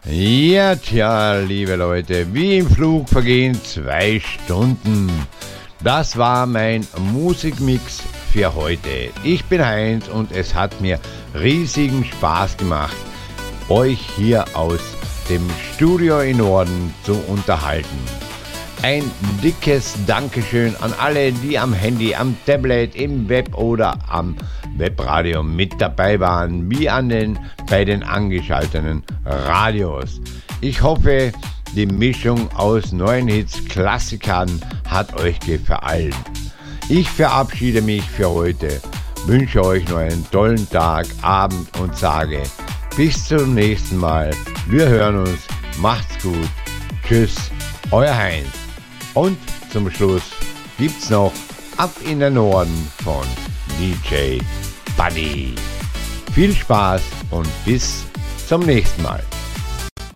Ja, tja, liebe Leute, wie im Flug vergehen 2 Stunden. Das war mein Musikmix für heute. Ich bin Heinz und es hat mir riesigen Spaß gemacht, euch hier aus dem Studio in Norden zu unterhalten. Ein dickes Dankeschön an alle, die am Handy, am Tablet, im Web oder am Webradio mit dabei waren, wie bei den angeschalteten Radios. Ich hoffe, die Mischung aus neuen Hits, Klassikern hat euch gefallen. Ich verabschiede mich für heute, wünsche euch noch einen tollen Tag, Abend und sage bis zum nächsten Mal. Wir hören uns, macht's gut, tschüss, euer Heinz. Und zum Schluss gibt's noch Ab in den Norden von DJ Buddy. Viel Spaß und bis zum nächsten Mal.